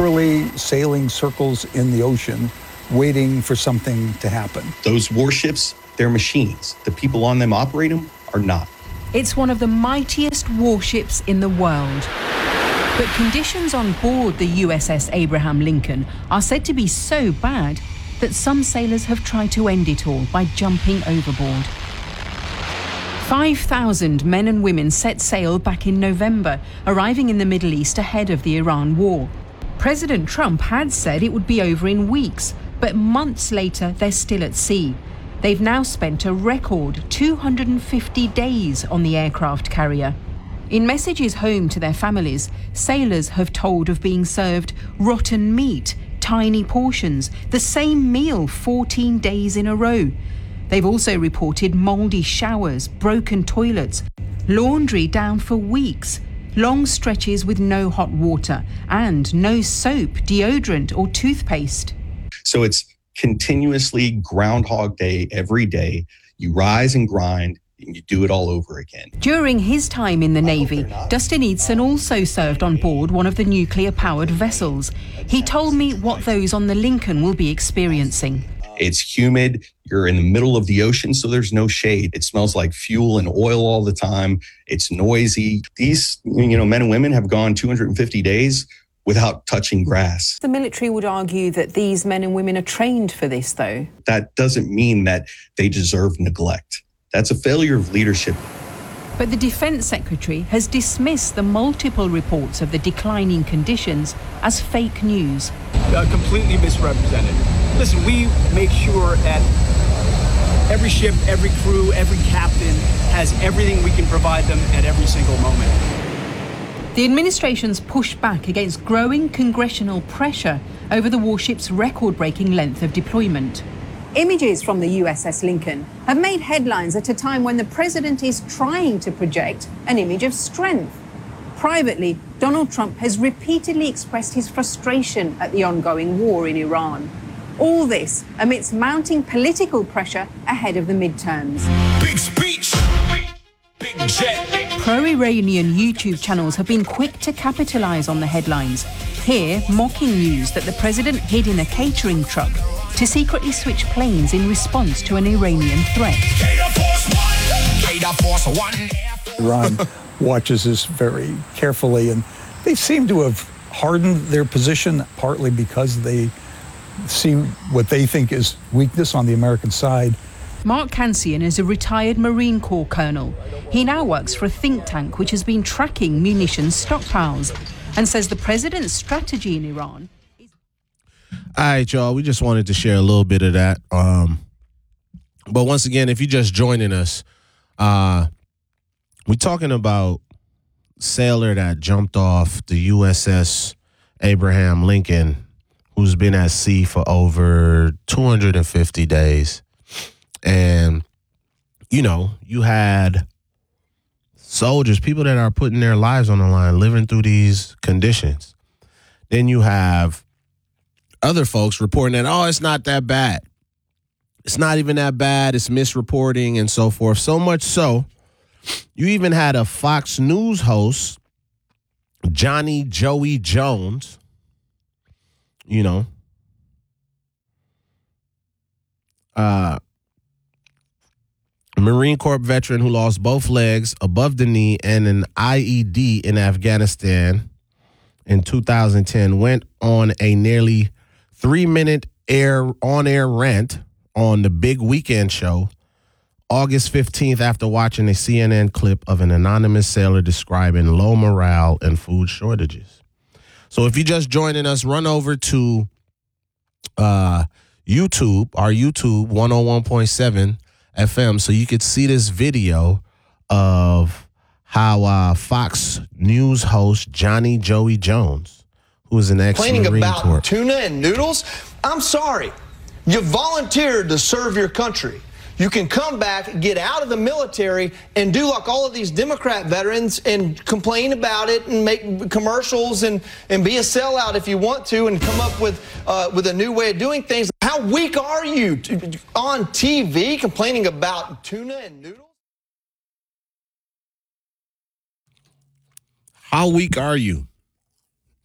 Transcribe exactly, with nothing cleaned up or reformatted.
Literally sailing circles in the ocean, waiting for something to happen. Those warships, they're machines. The people on them operate them are not. It's one of the mightiest warships in the world. But conditions on board the U S S Abraham Lincoln are said to be so bad that some sailors have tried to end it all by jumping overboard. five thousand men and women set sail back in November, arriving in the Middle East ahead of the Iran war. President Trump had said it would be over in weeks, but months later they're still at sea. They've now spent a record two hundred fifty days on the aircraft carrier. In messages home to their families, sailors have told of being served rotten meat, tiny portions, the same meal fourteen days in a row. They've also reported mouldy showers, broken toilets, laundry down for weeks, long stretches with no hot water, and no soap, deodorant, or toothpaste. So it's continuously Groundhog Day every day. You rise and grind, and you do it all over again. During his time in the Navy, Dustin Eadson also served on board one of the nuclear-powered vessels. He told me what those on the Lincoln will be experiencing. It's humid. You're in the middle of the ocean, so there's no shade. It smells like fuel and oil all the time. It's noisy. These, you know, men and women have gone two hundred fifty days without touching grass. The military would argue that these men and women are trained for this, though. That doesn't mean that they deserve neglect. That's a failure of leadership. But the Defense Secretary has dismissed the multiple reports of the declining conditions as fake news. Uh, completely misrepresented. Listen, we make sure that every ship, every crew, every captain has everything we can provide them at every single moment. The administration's pushed back against growing congressional pressure over the warship's record-breaking length of deployment. Images from the U S S Lincoln have made headlines at a time when the president is trying to project an image of strength. Privately, Donald Trump has repeatedly expressed his frustration at the ongoing war in Iran. All this amidst mounting political pressure ahead of the midterms. Big speech, big jet. Pro-Iranian YouTube channels have been quick to capitalize on the headlines. Here, mocking news that the president hid in a catering truck to secretly switch planes in response to an Iranian threat. Iran watches this very carefully, and they seem to have hardened their position, partly because they see what they think is weakness on the American side. Mark Kansian is a retired Marine Corps colonel. He now works for a think tank which has been tracking munitions stockpiles and says the president's strategy in Iran... All right, y'all, we just wanted to share a little bit of that. Um, but once again, if you're just joining us, uh, we're talking about sailor that jumped off the U S S Abraham Lincoln, who's been at sea for over two hundred fifty days. And, you know, you had soldiers, people that are putting their lives on the line, living through these conditions. Then you have other folks reporting that, oh, it's not that bad. It's not even that bad. It's misreporting and so forth. So much so, you even had a Fox News host, Johnny Joey Jones, you know, uh, a Marine Corps veteran who lost both legs above the knee and an I E D in Afghanistan in two thousand ten, went on a nearly three-minute air on-air rant on the Big Weekend Show August fifteenth after watching a C N N clip of an anonymous sailor describing low morale and food shortages. So if you're just joining us, run over to uh, YouTube, our YouTube one oh one point seven F M, so you could see this video of how uh, Fox News host Johnny Joey Jones, who is an ex-Marine Complaining about Corps. tuna and noodles? I'm sorry. You volunteered to serve your country. You can come back, get out of the military, and do like all of these Democrat veterans and complain about it and make commercials and, and be a sellout if you want to and come up with, uh, with a new way of doing things. How weak are you on T V complaining about tuna and noodles? How weak are you?